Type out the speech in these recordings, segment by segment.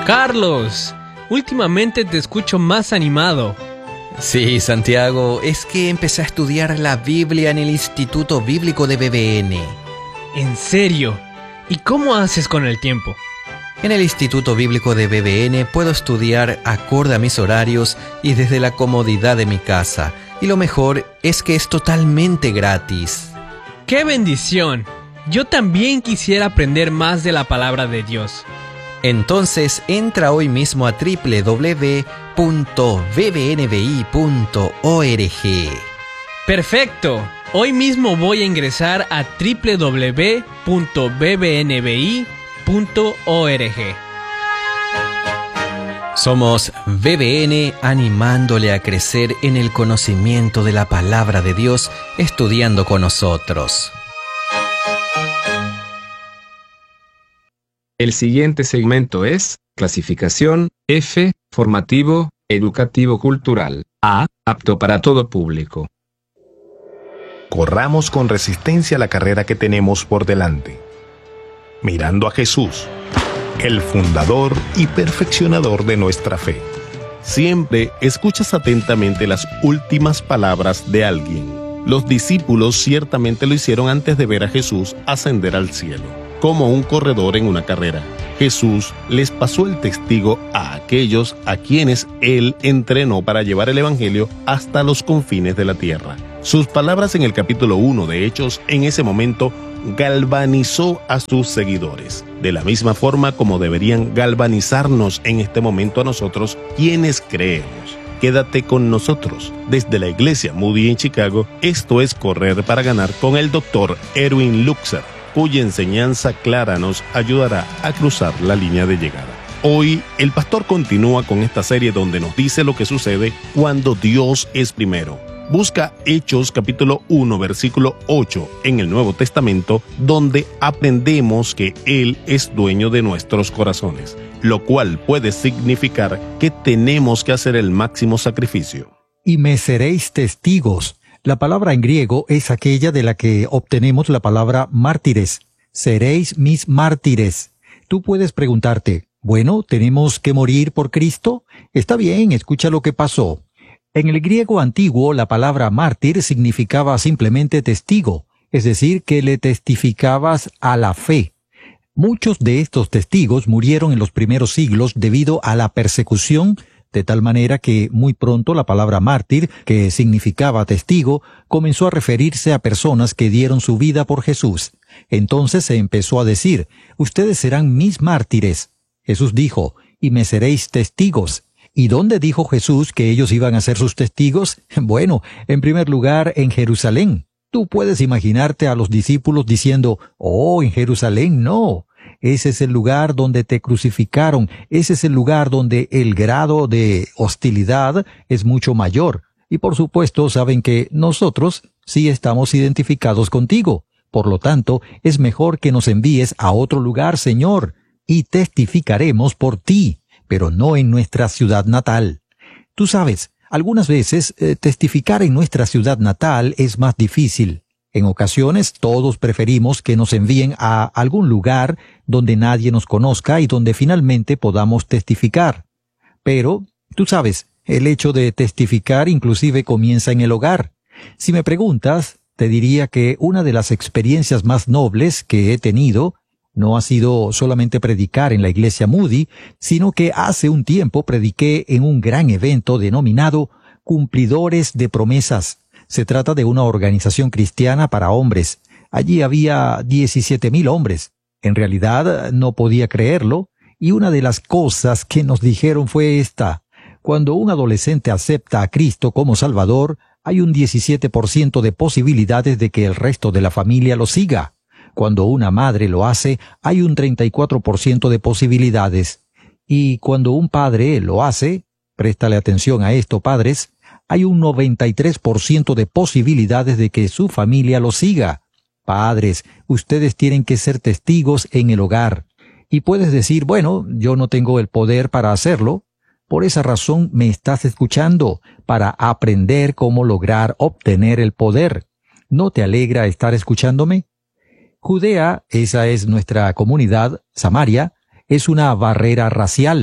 Carlos, últimamente te escucho más animado. Sí, Santiago, es que empecé a estudiar la Biblia en el Instituto Bíblico de BBN. ¿En serio? ¿Y cómo haces con el tiempo? En el Instituto Bíblico de BBN puedo estudiar acorde a mis horarios y desde la comodidad de mi casa. Y lo mejor es que es totalmente gratis. ¡Qué bendición! Yo también quisiera aprender más de la palabra de Dios. Entonces entra hoy mismo a www.bbnbi.org. ¡Perfecto! Hoy mismo voy a ingresar a www.bbnbi.org. Somos BBN animándole a crecer en el conocimiento de la palabra de Dios, estudiando con nosotros. El siguiente segmento es clasificación F, formativo, educativo cultural. A, apto para todo público. Corramos con resistencia la carrera que tenemos por delante, mirando a Jesús, el fundador y perfeccionador de nuestra fe. Siempre escuchas atentamente las últimas palabras de alguien. Los discípulos ciertamente lo hicieron antes de ver a Jesús ascender al cielo. Como un corredor en una carrera, Jesús les pasó el testigo a aquellos a quienes Él entrenó para llevar el Evangelio hasta los confines de la tierra. Sus palabras en el capítulo 1 de Hechos en ese momento galvanizó a sus seguidores, de la misma forma como deberían galvanizarnos en este momento a nosotros quienes creemos. Quédate con nosotros. Desde la Iglesia Moody en Chicago, esto es Correr para Ganar con el Dr. Erwin Luxer, cuya enseñanza clara nos ayudará a cruzar la línea de llegada. Hoy, el pastor continúa con esta serie donde nos dice lo que sucede cuando Dios es primero. Busca Hechos capítulo 1, versículo 8 en el Nuevo Testamento, donde aprendemos que Él es dueño de nuestros corazones, lo cual puede significar que tenemos que hacer el máximo sacrificio. Y me seréis testigos. La palabra en griego es aquella de la que obtenemos la palabra mártires. Seréis mis mártires. Tú puedes preguntarte, bueno, ¿tenemos que morir por Cristo? Está bien, escucha lo que pasó. En el griego antiguo, la palabra mártir significaba simplemente testigo, es decir, que le testificabas a la fe. Muchos de estos testigos murieron en los primeros siglos debido a la persecución, de tal manera que muy pronto la palabra mártir, que significaba testigo, comenzó a referirse a personas que dieron su vida por Jesús. Entonces se empezó a decir, ustedes serán mis mártires. Jesús dijo, y me seréis testigos. ¿Y dónde dijo Jesús que ellos iban a ser sus testigos? Bueno, en primer lugar, en Jerusalén. Tú puedes imaginarte a los discípulos diciendo, oh, en Jerusalén no. Ese es el lugar donde te crucificaron, ese es el lugar donde el grado de hostilidad es mucho mayor. Y por supuesto saben que nosotros sí estamos identificados contigo. Por lo tanto, es mejor que nos envíes a otro lugar, Señor, y testificaremos por ti, pero no en nuestra ciudad natal. Tú sabes, algunas veces testificar en nuestra ciudad natal es más difícil. En ocasiones todos preferimos que nos envíen a algún lugar donde nadie nos conozca y donde finalmente podamos testificar. Pero, tú sabes, el hecho de testificar inclusive comienza en el hogar. Si me preguntas, te diría que una de las experiencias más nobles que he tenido no ha sido solamente predicar en la iglesia Moody, sino que hace un tiempo prediqué en un gran evento denominado Cumplidores de Promesas. Se trata de una organización cristiana para hombres. Allí había 17,000 hombres. En realidad no podía creerlo, y una de las cosas que nos dijeron fue esta. Cuando un adolescente acepta a Cristo como Salvador, hay un 17% de posibilidades de que el resto de la familia lo siga. Cuando una madre lo hace, hay un 34% de posibilidades. Y cuando un padre lo hace, préstale atención a esto, padres, hay un 93% de posibilidades de que su familia lo siga. Padres, ustedes tienen que ser testigos en el hogar. Y puedes decir, bueno, yo no tengo el poder para hacerlo. Por esa razón me estás escuchando, para aprender cómo lograr obtener el poder. ¿No te alegra estar escuchándome? Judea, esa es nuestra comunidad, Samaria, es una barrera racial.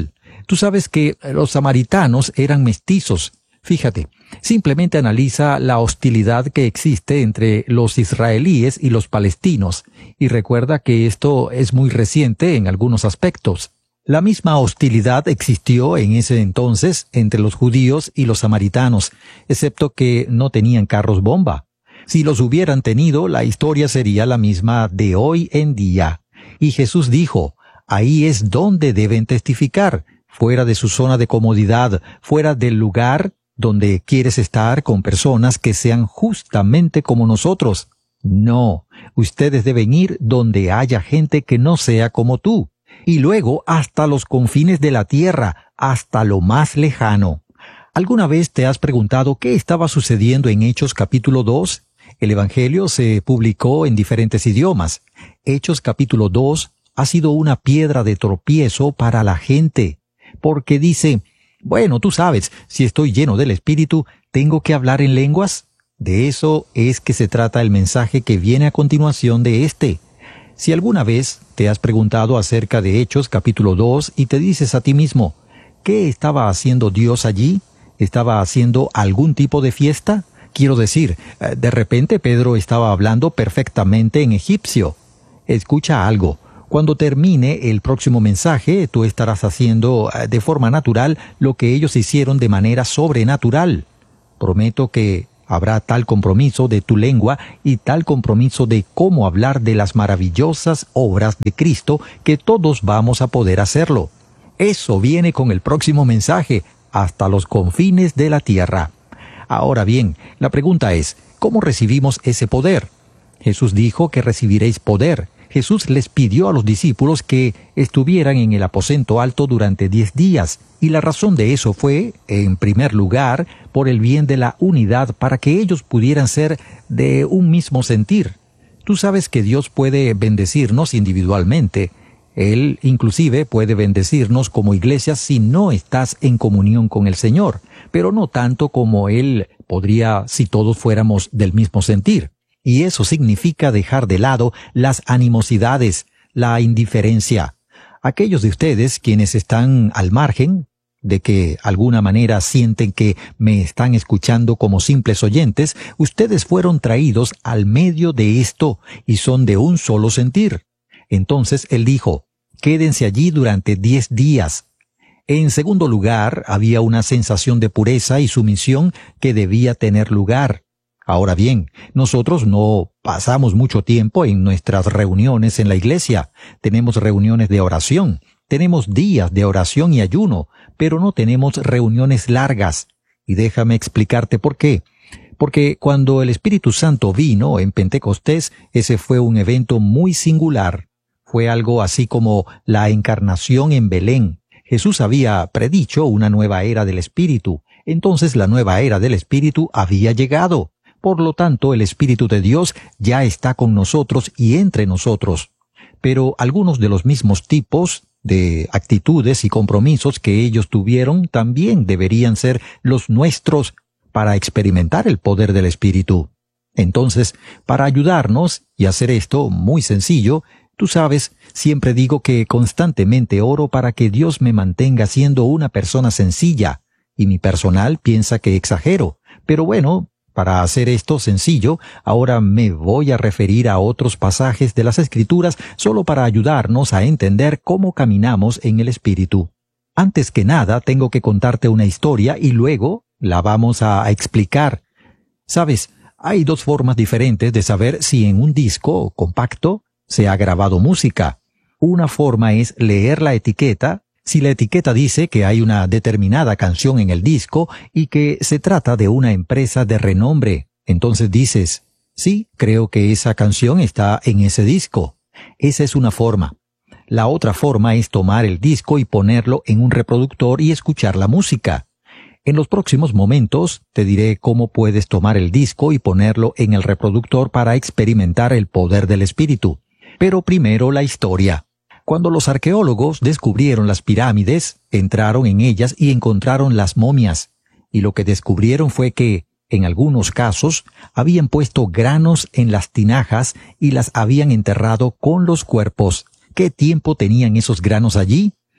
Tú sabes que los samaritanos eran mestizos. Fíjate, simplemente analiza la hostilidad que existe entre los israelíes y los palestinos, y recuerda que esto es muy reciente en algunos aspectos. La misma hostilidad existió en ese entonces entre los judíos y los samaritanos, excepto que no tenían carros bomba. Si los hubieran tenido, la historia sería la misma de hoy en día. Y Jesús dijo, ahí es donde deben testificar, fuera de su zona de comodidad, fuera del lugar donde quieres estar con personas que sean justamente como nosotros. No, ustedes deben ir donde haya gente que no sea como tú. Y luego hasta los confines de la tierra, hasta lo más lejano. ¿Alguna vez te has preguntado qué estaba sucediendo en Hechos capítulo 2? El Evangelio se publicó en diferentes idiomas. Hechos capítulo 2 ha sido una piedra de tropiezo para la gente, porque dice, bueno, tú sabes, si estoy lleno del Espíritu, ¿tengo que hablar en lenguas? De eso es que se trata el mensaje que viene a continuación de este. Si alguna vez te has preguntado acerca de Hechos capítulo 2 y te dices a ti mismo, ¿qué estaba haciendo Dios allí? ¿Estaba haciendo algún tipo de fiesta? Quiero decir, de repente Pedro estaba hablando perfectamente en egipcio. Escucha algo. Cuando termine el próximo mensaje, tú estarás haciendo de forma natural lo que ellos hicieron de manera sobrenatural. Prometo que habrá tal compromiso de tu lengua y tal compromiso de cómo hablar de las maravillosas obras de Cristo que todos vamos a poder hacerlo. Eso viene con el próximo mensaje, hasta los confines de la tierra. Ahora bien, la pregunta es, ¿cómo recibimos ese poder? Jesús dijo que recibiréis poder. Jesús les pidió a los discípulos que estuvieran en el aposento alto durante 10 días, y la razón de eso fue, en primer lugar, por el bien de la unidad para que ellos pudieran ser de un mismo sentir. Tú sabes que Dios puede bendecirnos individualmente. Él inclusive puede bendecirnos como iglesia si no estás en comunión con el Señor, pero no tanto como Él podría si todos fuéramos del mismo sentir. Y eso significa dejar de lado las animosidades, la indiferencia. Aquellos de ustedes quienes están al margen, de que alguna manera sienten que me están escuchando como simples oyentes, ustedes fueron traídos al medio de esto y son de un solo sentir. Entonces Él dijo, quédense allí durante 10 días. En segundo lugar, había una sensación de pureza y sumisión que debía tener lugar. Ahora bien, nosotros no pasamos mucho tiempo en nuestras reuniones en la iglesia. Tenemos reuniones de oración, tenemos días de oración y ayuno, pero no tenemos reuniones largas. Y déjame explicarte por qué. Porque cuando el Espíritu Santo vino en Pentecostés, ese fue un evento muy singular. Fue algo así como la encarnación en Belén. Jesús había predicho una nueva era del Espíritu. Entonces la nueva era del Espíritu había llegado. Por lo tanto, el Espíritu de Dios ya está con nosotros y entre nosotros. Pero algunos de los mismos tipos de actitudes y compromisos que ellos tuvieron también deberían ser los nuestros para experimentar el poder del Espíritu. Entonces, para ayudarnos y hacer esto muy sencillo, tú sabes, siempre digo que constantemente oro para que Dios me mantenga siendo una persona sencilla, y mi personal piensa que exagero. Pero bueno, para hacer esto sencillo, ahora me voy a referir a otros pasajes de las Escrituras solo para ayudarnos a entender cómo caminamos en el Espíritu. Antes que nada, tengo que contarte una historia y luego la vamos a explicar. Sabes, hay 2 formas diferentes de saber si en un disco compacto se ha grabado música. Una forma es leer la etiqueta. Si la etiqueta dice que hay una determinada canción en el disco y que se trata de una empresa de renombre, entonces dices, sí, creo que esa canción está en ese disco. Esa es una forma. La otra forma es tomar el disco y ponerlo en un reproductor y escuchar la música. En los próximos momentos te diré cómo puedes tomar el disco y ponerlo en el reproductor para experimentar el poder del Espíritu. Pero primero la historia. Cuando los arqueólogos descubrieron las pirámides, entraron en ellas y encontraron las momias. Y lo que descubrieron fue que, en algunos casos, habían puesto granos en las tinajas y las habían enterrado con los cuerpos. ¿Qué tiempo tenían esos granos allí?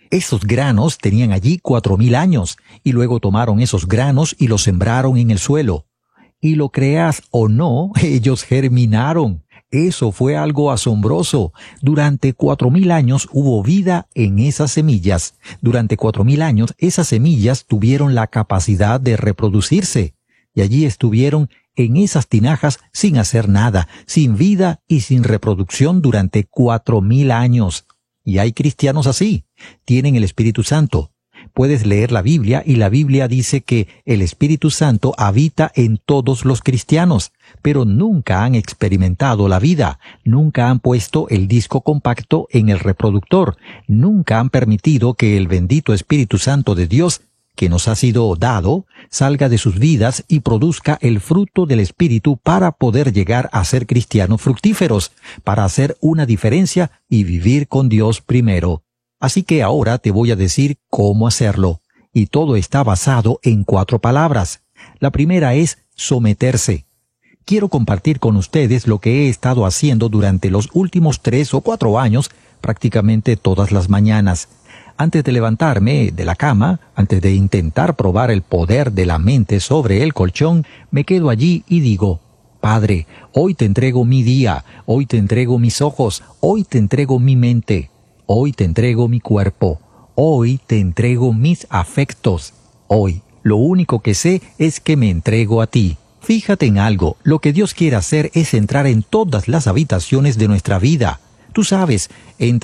Esos granos tenían allí 4000 años, y luego tomaron esos granos y los sembraron en el suelo. Y lo creas o no, ellos germinaron. Eso fue algo asombroso. Durante 4000 años hubo vida en esas semillas. Durante 4000 años esas semillas tuvieron la capacidad de reproducirse. Y allí estuvieron en esas tinajas sin hacer nada, sin vida y sin reproducción durante 4000 años. Y hay cristianos así. Tienen el Espíritu Santo. Puedes leer la Biblia y la Biblia dice que el Espíritu Santo habita en todos los cristianos, pero nunca han experimentado la vida, nunca han puesto el disco compacto en el reproductor, nunca han permitido que el bendito Espíritu Santo de Dios, que nos ha sido dado, salga de sus vidas y produzca el fruto del Espíritu para poder llegar a ser cristianos fructíferos, para hacer una diferencia y vivir con Dios primero. Así que ahora te voy a decir cómo hacerlo. Y todo está basado en 4 palabras. La primera es someterse. Quiero compartir con ustedes lo que he estado haciendo durante los últimos 3 o 4 años, prácticamente todas las mañanas. Antes de levantarme de la cama, antes de intentar probar el poder de la mente sobre el colchón, me quedo allí y digo, Padre, hoy te entrego mi día, hoy te entrego mis ojos, hoy te entrego mi mente. Hoy te entrego mi cuerpo. Hoy te entrego mis afectos. Hoy, lo único que sé es que me entrego a ti. Fíjate en algo. Lo que Dios quiere hacer es entrar en todas las habitaciones de nuestra vida. Tú sabes, entra